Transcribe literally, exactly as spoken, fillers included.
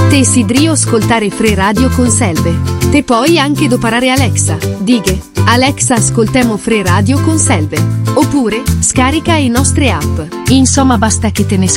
Te sidrio ascoltare Fre Radio con Selve. Te puoi anche doparare Alexa. Dighe, Alexa ascoltemo Fre Radio con Selve. Oppure, scarica i nostre app. Insomma basta che te ne